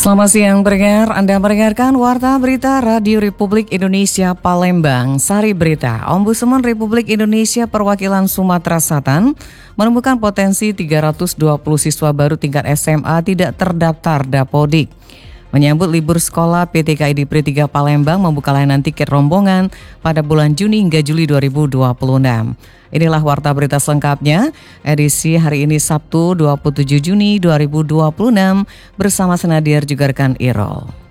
Selamat siang pendengar, Anda mendengarkan Warta Berita Radio Republik Indonesia Palembang. Sari Berita, Ombudsman Republik Indonesia Perwakilan Sumatera Selatan menemukan potensi 320 siswa baru tingkat SMA tidak terdaftar Dapodik. Menyambut libur sekolah, PT KAI Dipri 3 Palembang membuka layanan tiket rombongan pada bulan Juni hingga Juli 2026. Inilah Warta Berita selengkapnya, edisi hari ini Sabtu 27 Juni 2026 bersama Senadir juga rekan Irol.